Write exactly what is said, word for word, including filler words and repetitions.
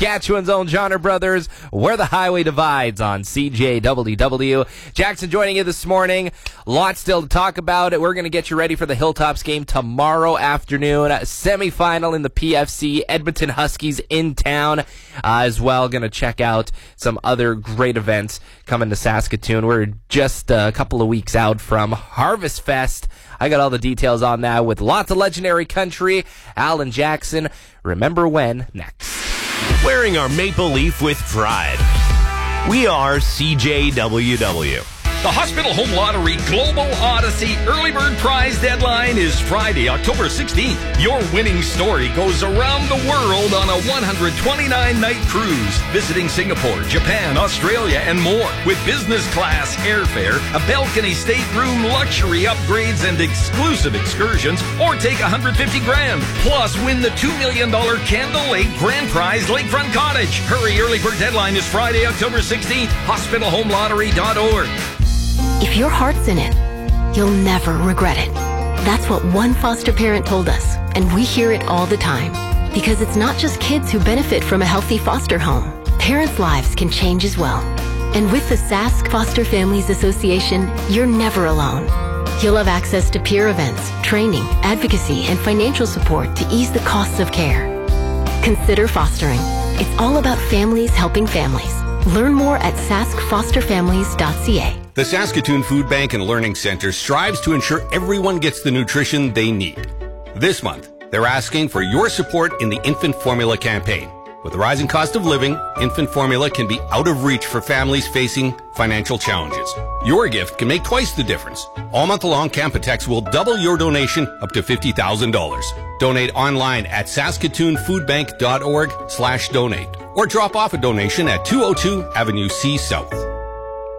Saskatchewan's own Johnner Brothers, where the highway divides on C J W W. Jackson joining you this morning. Lots still to talk about. We're going to get you ready for the Hilltops game tomorrow afternoon. Semi-final in the P F C. Edmonton Huskies in town uh, as well. Going to check out some other great events coming to Saskatoon. We're just a couple of weeks out from Harvest Fest. I got all the details on that with lots of legendary country. Alan Jackson, Remember When, next. Wearing our maple leaf with pride. We are C J W W. The Hospital Home Lottery Global Odyssey Early Bird Prize deadline is Friday, October sixteenth. Your winning story goes around the world on a one hundred twenty-nine night cruise, visiting Singapore, Japan, Australia, and more. With business class airfare, a balcony stateroom, luxury upgrades, and exclusive excursions, or take one hundred fifty grand. Plus, win the two million dollars Candle Lake Grand Prize Lakefront Cottage. Hurry, early bird deadline is Friday, October sixteenth. hospital home lottery dot org. If your heart's in it, you'll never regret it. That's what one foster parent told us, and we hear it all the time. Because it's not just kids who benefit from a healthy foster home. Parents' lives can change as well. And with the Sask Foster Families Association, you're never alone. You'll have access to peer events, training, advocacy, and financial support to ease the costs of care. Consider fostering. It's all about families helping families. Learn more at sask foster families dot c a. The Saskatoon Food Bank and Learning Center strives to ensure everyone gets the nutrition they need. This month, they're asking for your support in the infant formula campaign. With the rising cost of living, infant formula can be out of reach for families facing financial challenges. Your gift can make twice the difference. All month long, Campotex will double your donation up to fifty thousand dollars. Donate online at saskatoon food bank dot org slash donate or drop off a donation at two oh two Avenue C South.